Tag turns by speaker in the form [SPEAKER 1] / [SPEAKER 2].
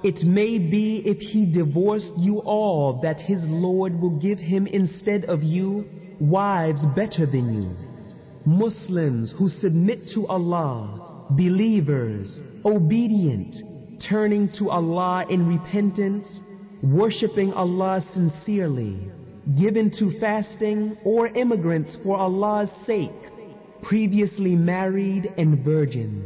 [SPEAKER 1] it may be if he divorced you all that his Lord will give him instead of you wives better than you. Muslims who submit to Allah, believers, obedient, turning to Allah in repentance, worshipping Allah sincerely, given to fasting, or immigrants for Allah's sake, previously married and virgins.